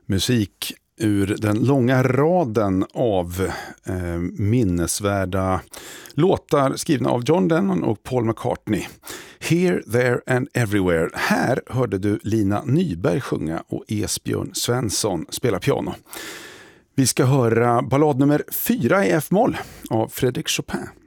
Musik ur den långa raden av minnesvärda låtar skrivna av John Lennon och Paul McCartney. Here, There and Everywhere. Här hörde du Lina Nyberg sjunga och Esbjörn Svensson spela piano. Vi ska höra ballad nummer 4 i F-moll av Frédéric Chopin.